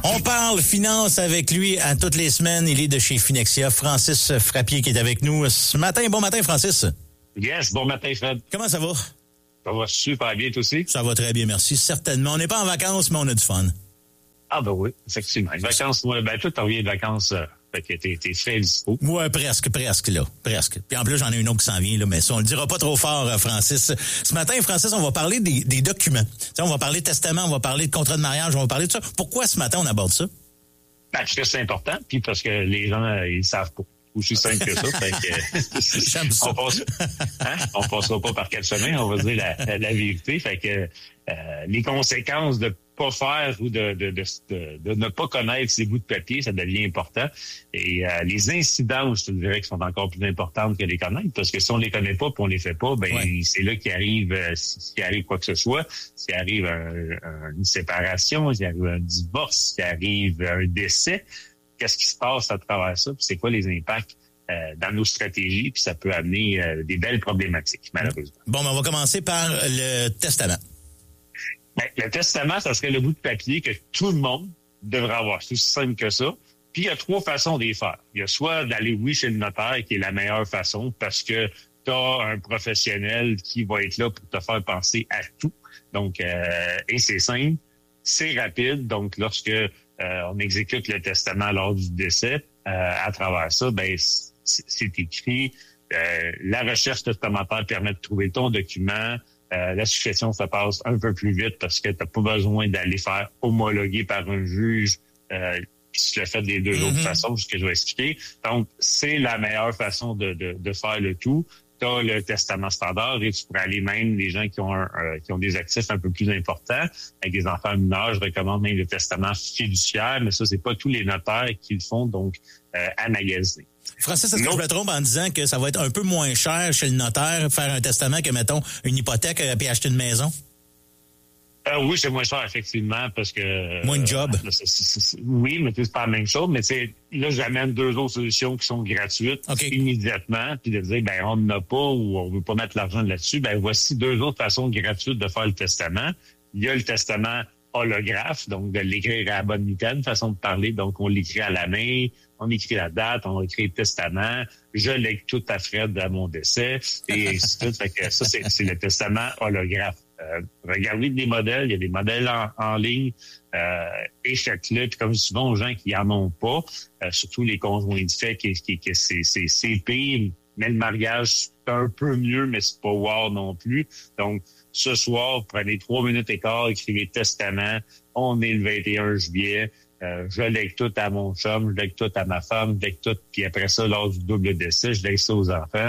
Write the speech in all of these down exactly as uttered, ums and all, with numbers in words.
On parle finance avec lui à toutes les semaines. Il est de chez Finexia. Francis Frappier qui est avec nous ce matin. Bon matin, Francis. Yes, bon matin, Fred. Comment ça va? Ça va super bien, toi aussi? Ça va très bien, merci. Certainement. On n'est pas en vacances, mais on a du fun. Ah ben oui, effectivement. Les vacances, ouais, ben toi, t'en reviens de vacances, euh, fait que t'es, t'es frais dispo. Ouais, presque, presque, là. Presque. Puis en plus, j'en ai une autre qui s'en vient, là, mais ça, on le dira pas trop fort, Francis. Ce matin, Francis, on va parler des, des documents. T'sais, on va parler de testament, on va parler de contrat de mariage, on va parler de ça. Pourquoi ce matin, on aborde ça? Ben, parce que c'est important, puis parce que les gens, euh, ils savent pas. Aussi simple que ça. Fait que, J'aime ça. On passe, hein? On passera pas par quatre chemins, on va dire la, la, la vérité. Fait que euh, les conséquences de pas faire ou de, de, de, de, de ne pas connaître ces bouts de papier, ça devient important. Et euh, les incidences, je te dirais, qui sont encore plus importantes que les connaître, parce que si on les connaît pas puis on les fait pas, ben ouais. c'est là qu'il arrive, euh, s'il arrive quoi que ce soit, s'il arrive un, un, une séparation, s'il arrive un divorce, s'il arrive un décès. Qu'est-ce qui se passe à travers ça, puis c'est quoi les impacts euh, dans nos stratégies, puis ça peut amener euh, des belles problématiques, malheureusement. Bon, ben on va commencer par le testament. Ben, le testament, ça serait le bout de papier que tout le monde devrait avoir. C'est aussi simple que ça. Puis il y a trois façons d'y faire. Il y a soit d'aller, oui, chez le notaire, qui est la meilleure façon, parce que tu as un professionnel qui va être là pour te faire penser à tout. Donc, euh, et c'est simple, c'est rapide. Donc, lorsque Euh, on exécute le testament lors du décès. Euh, à travers ça, ben c'est, c'est écrit. Euh, la recherche testamentaire permet de trouver ton document. Euh, la succession se passe un peu plus vite parce que tu n'as pas besoin d'aller faire homologuer par un juge. Euh, puis tu le fais des deux mm-hmm. autres façons, ce que je vais expliquer. Donc, c'est la meilleure façon de, de, de faire le tout. Tu as le testament standard et tu pourrais aller même les gens qui ont un, euh, qui ont des actifs un peu plus importants, avec des enfants mineurs, je recommande même le testament fiduciaire, mais ça, c'est pas tous les notaires qui le font, donc euh, à magasiner. Francis, est-ce que je me trompe en disant que ça va être un peu moins cher chez le notaire faire un testament que, mettons, une hypothèque et puis acheter une maison? Euh, oui, c'est moins cher, effectivement, parce que... Moins de job. Euh, c'est, c'est, c'est, oui, mais c'est pas la même chose. Mais tu sais, là, j'amène deux autres solutions qui sont gratuites okay. immédiatement, puis de dire, ben on n'en a pas ou on veut pas mettre l'argent là-dessus. Ben voici deux autres façons gratuites de faire le testament. Il y a le testament holographe, donc de l'écrire à la bonne mitaine, façon de parler. Donc, on l'écrit à la main, on écrit la date, on écrit le testament, je lègue tout à Fred à mon décès, et ainsi de suite. Fait que ça, c'est, c'est le testament holographe. Euh, regardez des modèles, il y a des modèles en, en ligne, euh, échec-le, puis comme souvent aux gens qui en ont pas, euh, surtout les conjoints de fait, qui, qui, qui c'est, c'est, c'est pire, mais le mariage, c'est un peu mieux, mais c'est pas wow non plus. Donc, ce soir, prenez trois minutes et quart, écrivez testament, on est le vingt et un juillet, euh, je lègue tout à mon chum, je lègue tout à ma femme, je lègue tout, puis après ça, lors du double décès, je lègue ça aux enfants.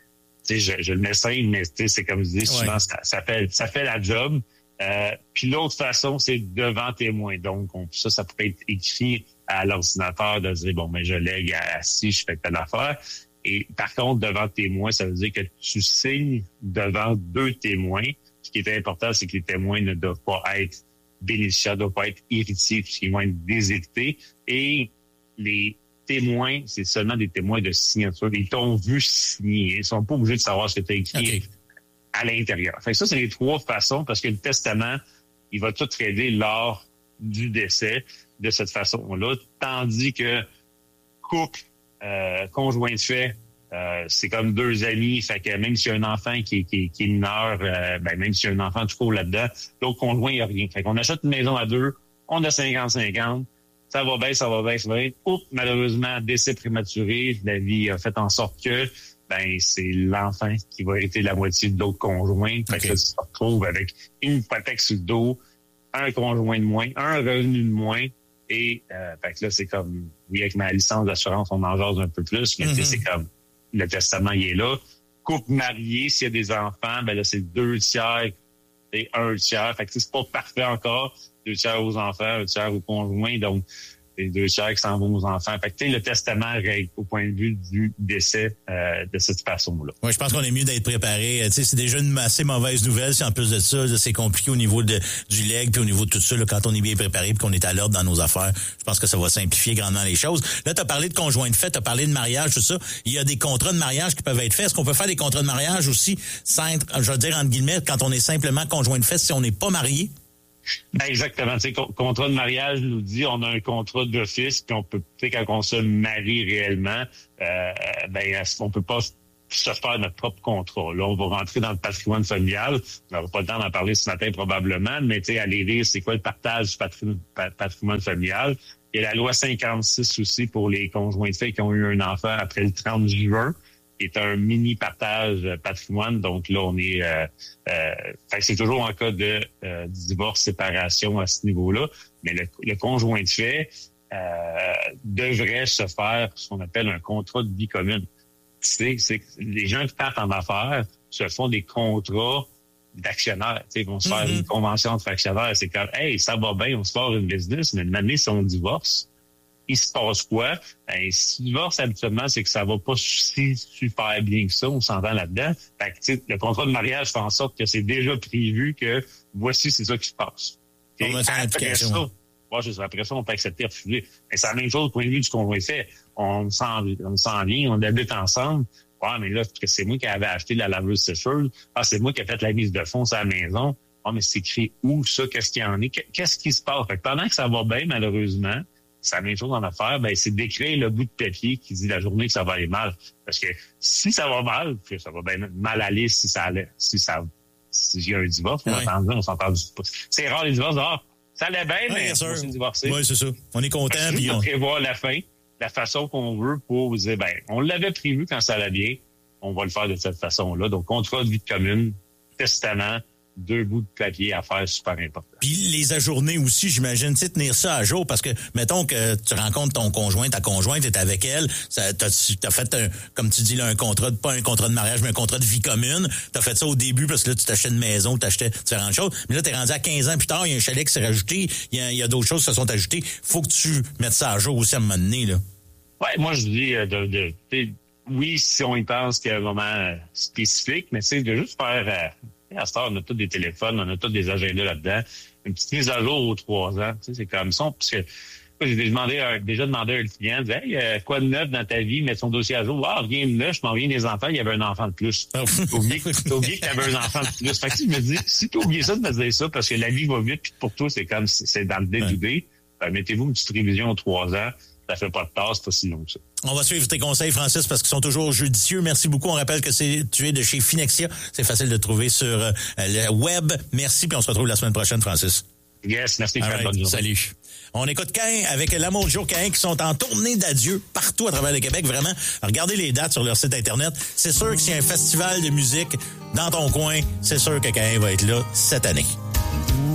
Tu sais, je, je le mets simple, mais c'est comme je dis, souvent, ouais. ça, ça fait ça fait la job. Euh, puis l'autre façon, c'est devant témoin. Donc, on, ça, ça pourrait être écrit à l'ordinateur de dire, bon, mais je lègue à si je fais telle affaire. Et par contre, devant témoin, ça veut dire que tu signes devant deux témoins. Ce qui est important, c'est que les témoins ne doivent pas être bénéficiaires, ne doivent pas être héritiers, puisqu'ils vont être déshérités. Et les témoins, c'est seulement des témoins de signature. Ils t'ont vu signer. Ils sont pas obligés de savoir ce que tu as écrit okay. à l'intérieur. Fait que ça, c'est les trois façons, parce que le testament, il va tout aider lors du décès de cette façon-là. Tandis que couple, euh, conjoint de fait, euh, c'est comme deux amis. Fait que même s'il y a un enfant qui, qui, qui est mineur, euh, ben même s'il y a un enfant tout court là-dedans, l'autre conjoint, il n'y a rien. Fait qu'on achète une maison à deux, on a cinquante cinquante. Ça va bien, ça va bien, ça va bien. Oups, malheureusement, décès prématuré, la vie a fait en sorte que ben c'est l'enfant qui va hériter la moitié de l'autre conjoint. Fait okay. que là, tu te retrouves avec une hypothèque sur le dos, un conjoint de moins, un revenu de moins. Et euh, fait que là, c'est comme, oui, avec ma licence d'assurance, on en jase un peu plus, mais mm-hmm. c'est comme le testament, il est là. Couple marié, s'il y a des enfants, ben là, c'est deux tiers et un tiers. Fait que c'est pas parfait encore. Deux tiers aux enfants, un tiers aux conjoints, donc les deux tiers qui s'en vont aux enfants. Fait que le testament règle au point de vue du décès euh, de cette façon-là. Oui, je pense qu'on est mieux d'être préparé. Tu sais, c'est déjà une assez mauvaise nouvelle. Si en plus de ça, là, c'est compliqué au niveau de, du legs puis au niveau de tout ça, là, quand on est bien préparé puis qu'on est à l'ordre dans nos affaires, je pense que ça va simplifier grandement les choses. Là, tu as parlé de conjoint de fait, tu as parlé de mariage, tout ça. Il y a des contrats de mariage qui peuvent être faits. Est-ce qu'on peut faire des contrats de mariage aussi, sans être, je veux dire, entre guillemets, quand on est simplement conjoint de fait, si on n'est pas marié? Ben exactement. Tu sais, contrat de mariage nous dit on a un contrat d'office, puis on peut, tu sais, quand on se marie réellement, euh, ben on peut pas se faire notre propre contrat. Là, on va rentrer dans le patrimoine familial. On n'aura pas le temps d'en parler ce matin probablement, mais tu sais, aller lire c'est quoi le partage du patrimoine, patrimoine familial. Il y a la loi cinquante-six aussi pour les conjoints de fait qui ont eu un enfant après le trente juin. Qui est un mini partage patrimoine. Donc là, on est... Euh, euh, fait que c'est toujours en cas de euh, divorce, séparation à ce niveau-là. Mais le, le conjoint de fait euh, devrait se faire ce qu'on appelle un contrat de vie commune. C'est, c'est les gens qui partent en affaires se font des contrats d'actionnaires. Ils vont se faire mm-hmm. une convention entre actionnaires. C'est comme, hey, ça va bien, on se part une business, mais une année, si on divorce, il se passe quoi? Ben, si le divorce, habituellement, c'est que ça va pas si super bien que ça, on s'entend là-dedans. Fait que, tu sais, le contrat de mariage fait en sorte que c'est déjà prévu que voici, c'est ça qui se passe. Okay? Après ça, ouais, c'est ça, après ça, on peut accepter, refuser. Mais c'est la même chose au point de vue du conjoint fait. On s'en, on s'en vient, on habite ensemble. Ouais, mais là, c'est moi qui avais acheté la laveuse sécheuse. Ah, c'est moi qui ai fait la mise de fonds à la maison. Ah, mais c'est écrit où, ça? Qu'est-ce qu'il y en est? Qu'est-ce qui se passe? Fait que pendant que ça va bien, malheureusement, c'est la même chose en affaires, ben, c'est d'écrire le bout de papier qui dit la journée que ça va aller mal. Parce que si ça va mal, puis ça va bien mal aller si ça allait, si ça, s'il y a un divorce, ouais. on, on s'entend du pas. C'est rare les divorces, ah, ça allait bien, ouais, mais on s'est divorcé. Oui, c'est ça. On est content, puis on prévoit la fin, la façon qu'on veut pour vous dire, ben, on l'avait prévu quand ça allait bien, on va le faire de cette façon-là. Donc, contrat de vie de commune, testament, deux bouts de papier à faire super important. Puis les ajourner aussi, j'imagine, tu sais, tenir ça à jour, parce que, mettons que tu rencontres ton conjoint, ta conjointe est avec elle, ça, t'as, t'as fait, un, comme tu dis, là, un contrat, de, pas un contrat de mariage, mais un contrat de vie commune. T'as fait ça au début, parce que là, tu t'achetais une maison, tu achetais différentes choses. Mais là, t'es rendu à quinze ans plus tard, il y a un chalet qui s'est rajouté, il y a, il y a d'autres choses qui se sont ajoutées. Faut que tu mettes ça à jour aussi à un moment donné, là. Ouais, moi, je dis, de, de, de oui, si on y pense qu'il y a un moment spécifique, mais c'est de juste faire... Euh, à cette heure, on a tous des téléphones, on a tous des agendas là-dedans. Une petite mise à jour aux trois ans, tu sais, c'est comme ça. Parce que j'ai demandé un, déjà demandé à un client, disait, hey, euh, quoi de neuf dans ta vie? Mettre son dossier à jour. Ah, rien de neuf, je m'en viens des enfants, il y avait un enfant de plus. T'as oublié, t'as oublié qu'il y avait un enfant de plus. Fait que je me dis, si t'as oublié ça de me dire ça, parce que la vie va vite, puis pour toi, c'est comme, c'est dans le day-to-day, ben, mettez-vous une petite révision aux trois ans. Ça fait pas de tasse, c'est pas si long que ça. On va suivre tes conseils, Francis, parce qu'ils sont toujours judicieux. Merci beaucoup. On rappelle que c'est tu es de chez Finexia. C'est facile de trouver sur euh, le web. Merci, puis on se retrouve la semaine prochaine, Francis. Yes, merci. Right, bonne salut. On écoute Caïn avec L'amour du jour Caïn qui sont en tournée d'adieu partout à travers le Québec. Vraiment, regardez les dates sur leur site Internet. C'est sûr que s'il y a un festival de musique dans ton coin, c'est sûr que Caïn va être là cette année.